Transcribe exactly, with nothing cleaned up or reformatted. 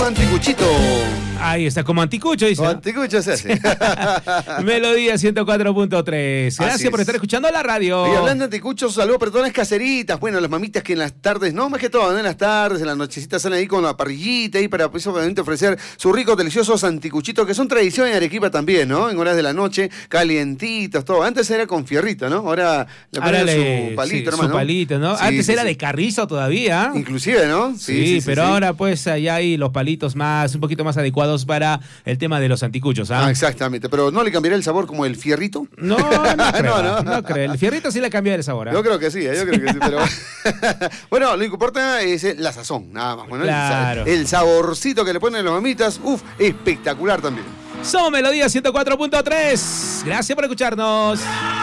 anticuchito. Ahí está, como anticucho, dice. Como ¿no? anticucho se hace. Melodía ciento cuatro punto tres. Gracias por estar escuchando la radio. Y hablando de anticuchos, saludos para todas las caseritas. Bueno, las mamitas que en las tardes, no más que todo, ¿no? En las tardes, en las nochecitas salen ahí con la parrillita ahí para pues, obviamente ofrecer sus ricos, deliciosos anticuchitos que son tradición en Arequipa también, ¿no? En horas de la noche, calientitos, todo. Antes era con fierrito, ¿no? Ahora le ponen su palito, sí, hermano. Su palito, ¿no? Sí, Antes sí, era sí. de carrizo todavía. Inclusive, ¿no? Sí, sí, sí pero sí. ahora pues allá hay los palitos más, un poquito más adecuados para el tema de los anticuchos, ¿ah? Ah, exactamente, pero ¿no le cambiará el sabor como el fierrito? No, no creo, no, no. no creo. El fierrito sí le cambia el sabor, ¿eh? Yo creo que sí, yo creo que sí, pero... bueno, lo que importa es la sazón, nada más. Bueno, claro. El saborcito que le ponen las mamitas, uff, espectacular también. Somos Melodía ciento cuatro punto tres. Gracias por escucharnos.